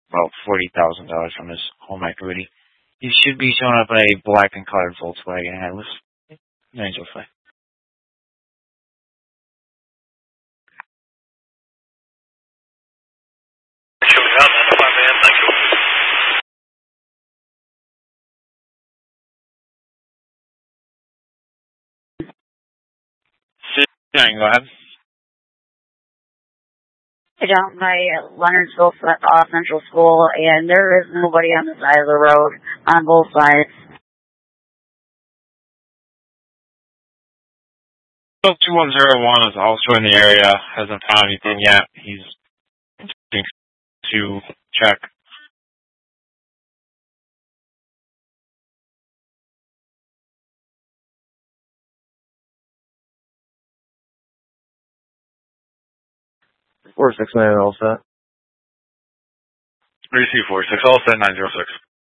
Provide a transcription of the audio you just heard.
about $40,000 from his home equity. He should be showing up in a black and colored Volkswagen Atlas. Angel Fly. Go ahead. Down by Leonardsville Central School, and there is nobody on the side of the road on both sides. 2101 is also in the area. Hasn't found anything yet. He's to check. Four 6 9 all set. Receive 46, all set 906.